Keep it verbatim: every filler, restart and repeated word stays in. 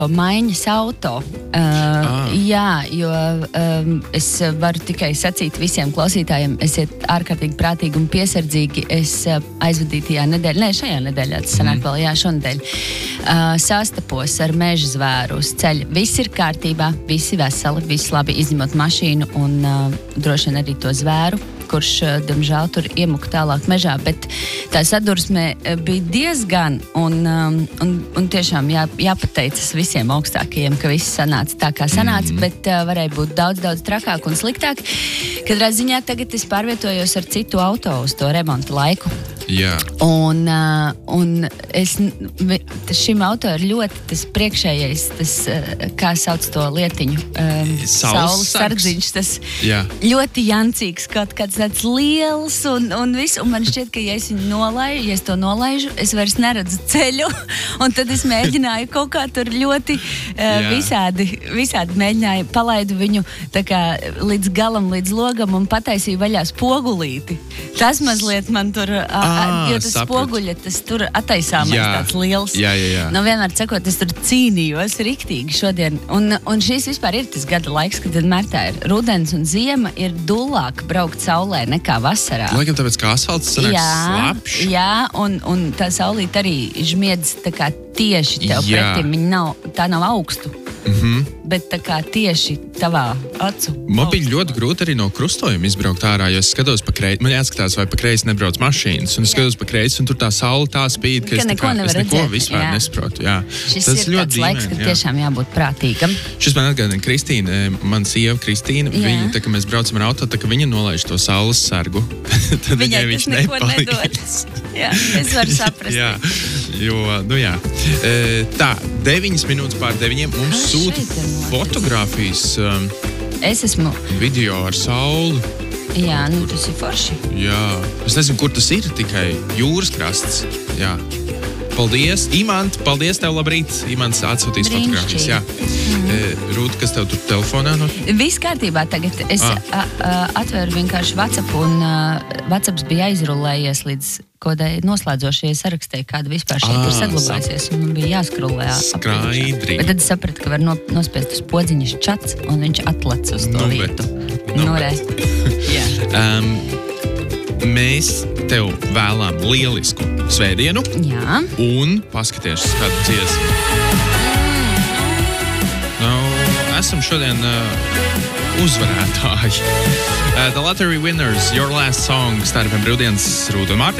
maiņas auto. Uh, ah. Jā, jo um, es varu tikai sacīt visiem klausītājiem, esiet ārkārtīgi prātīgi un piesardzīgi. Es uh, aizvadītajā nedēļā, ne šajā nedēļā, tas sanāk mm. vēl, jā, šonadēļ, uh, sastapos ar meža zvēru uz ceļa. Viss ir kārtībā, visi veseli, viss labi, izņemot mašīnu un uh, droši vien arī to zvēru, kurš, diemžēl, tur iemuka tālāk mežā, bet tā sadursme bija diezgan, un, um, un, un tiešām jā, jāpateicas visiem augstākajiem, ka viss sanāca tā, kā sanāca, mm. bet uh, varēja būt daudz, daudz trakāk un sliktāk. Katrā ziņā tagad es pārvietojos ar citu auto uz to remonta laiku. Jā. Un, uh, un es, šim auto ir ļoti tas priekšējais, tas, uh, kā sauc to lietiņu, um, saules sardziņš, tas Jā. ļoti jancīgs, kaut kāds tāds liels un, un viss, un man šķiet, ka ja es viņu nolaižu, ja es to nolaižu, es vairs neredzu ceļu, un tad es mēģināju kaut kā tur ļoti uh, visādi, visādi mēģināju, palaidu viņu tā kā līdz galam, līdz logam un pataisīju vaļā spogulīti. Tas mazliet man tur... Uh, Ah, jo tas spoguļa, tas tur attaisāmais jā. tāds liels. Jā, jā, jā. Nu, vienmēr sakot, es tur cīnījos riktīgi šodien. Un, un šīs vispār ir tas gada laiks, kad vienmēr tā ir rudens un ziema, ir dullāk braukt saulē nekā vasarā. Laikam tāpēc, kā asfalts sanāk jā, slapš. Jā, un, un tā saulīt arī žmiedz tā kā tieši tev jā. pretim. Viņa nav, tā nav augstu. Mm-hmm. Bet tā kā tieši tavā acu. Man bija ļoti grūti arī no krustojuma izbraukt ārā, jo es skatos pa kreisi. Man jāskatās, vai pa kreisi nebrauc mašīnas. Un es skatos pa kreisi, un tur tā saule tā spīd, ka, ka es, tā kā, es neko redzēt. vispār jā. nesaprotu. Jā. Šis Tas ir ļoti tāds dīvaini, laiks, kad jā. tiešām jābūt prātīgam. Šis man atgādina Kristīna, man sieva Kristīna. Jā. Viņa, tā, ka mēs braucam ar auto, tā, ka viņa nolaiž to saules sargu. Tad viņai viņš nepalīdz. Jā, es varu saprast. jā, jo, nu jā. E, tā, deviņas minūtes pār deviņiem mums sūta fotogrāfijas um, es esmu video ar sauli. Jā, nu tas ir forši. Jā, es nezinu, kur tas ir, tikai jūras krasts. Jā. Paldies, Imant, paldies tev, labrīt. Imants atsūtīs fotogrāfijas. Jā. Mm. E, Rūt, kas tev tur telefonā? No? Viss kārtībā tagad. Es ah. a, a, atveru vienkārši WhatsApp, un uh, WhatsApps bija aizrullējies līdz kodai noslēdzošajai sarakstē, kāda vispār šeit ah, ir saglabājusies, un man bija jāskrulē. Skraidri. Bet tad es sapratu, ka var no, nospiest uz podziņas čats, un viņš atlec uz to no, vietu. No, Norē. Jā. Um, mēs tev vēlām lielisku svētdienu. Jā. Un paskaties kādu dziesmu. Nu, esam šodien uh, uzvarētāji. Uh, the Lottery Winners, Your Last Song, starpiem brīvdienas Rūta un Mārtiņa.